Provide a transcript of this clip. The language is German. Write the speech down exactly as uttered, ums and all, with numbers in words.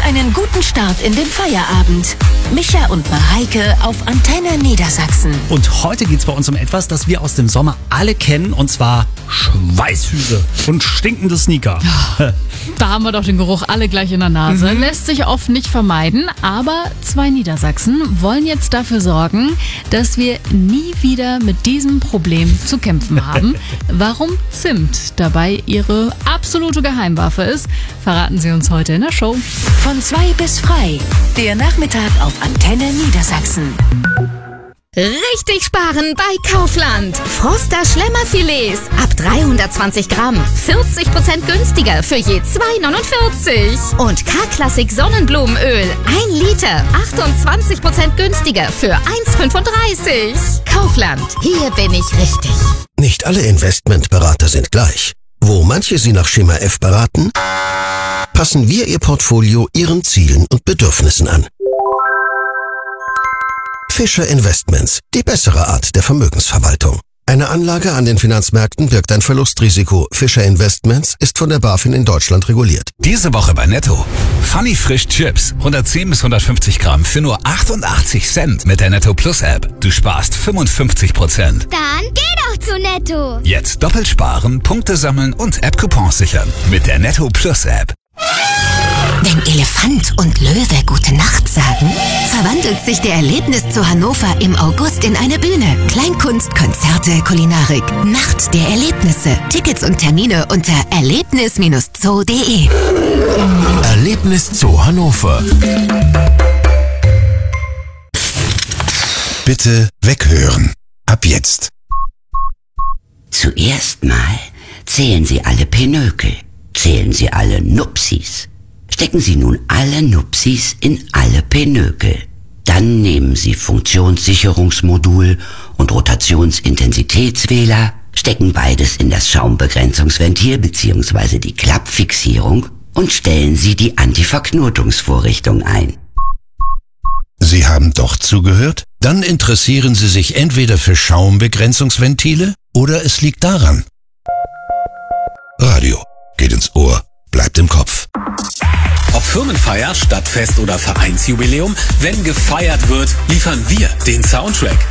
für einen guten Start in den Feierabend. Micha und Mareike auf Antenne Niedersachsen. Und heute geht's bei uns um etwas, das wir aus dem Sommer alle kennen, und zwar Schweißhüte und stinkende Sneaker. Da haben wir doch den Geruch alle gleich in der Nase. Mhm. Lässt sich oft nicht vermeiden, aber zwei Niedersachsen wollen jetzt dafür sorgen, dass wir nie wieder mit diesem Problem zu kämpfen haben. Warum Zimt dabei ihre absolute Geheimwaffe ist, verraten sie uns heute in der Show. Von zwei bis frei, der Nachmittag auf Antenne Niedersachsen. Richtig sparen bei Kaufland. Froster Schlemmerfilets ab dreihundertzwanzig Gramm. vierzig Prozent günstiger für je zwei neunundvierzig. Und K-Klassik Sonnenblumenöl. ein Liter. achtundzwanzig Prozent günstiger für eins fünfunddreißig. Kaufland. Hier bin ich richtig. Nicht alle Investmentberater sind gleich. Wo manche Sie nach Schema F beraten, passen wir Ihr Portfolio Ihren Zielen und Bedürfnissen an. Fischer Investments, die bessere Art der Vermögensverwaltung. Eine Anlage an den Finanzmärkten birgt ein Verlustrisiko. Fischer Investments ist von der BaFin in Deutschland reguliert. Diese Woche bei Netto. Funny Frisch Chips. hundertzehn bis hundertfünfzig Gramm für nur achtundachtzig Cent mit der Netto Plus App. Du sparst fünfundfünfzig Prozent. Dann geh doch zu Netto. Jetzt doppelt sparen, Punkte sammeln und App-Coupons sichern. Mit der Netto Plus App. Wenn Elefant und Löwe Gute Nacht sagen, verwandelt sich der Erlebniszoo Hannover im August in eine Bühne. Kleinkunst, Konzerte, Kulinarik. Nacht der Erlebnisse. Tickets und Termine unter erlebnis Bindestrich zoo punkt de. Erlebniszoo Hannover. Bitte weghören. Ab jetzt. Zuerst mal zählen Sie alle Pinökel. Zählen Sie alle Nupsis. Stecken Sie nun alle Nupsis in alle Pinökel. Dann nehmen Sie Funktionssicherungsmodul und Rotationsintensitätswähler, stecken beides in das Schaumbegrenzungsventil bzw. die Klappfixierung und stellen Sie die Antiverknotungsvorrichtung ein. Sie haben doch zugehört? Dann interessieren Sie sich entweder für Schaumbegrenzungsventile oder es liegt daran. Radio geht ins Ohr, bleibt im Kopf. Ob Firmenfeier, Stadtfest oder Vereinsjubiläum, wenn gefeiert wird, liefern wir den Soundtrack.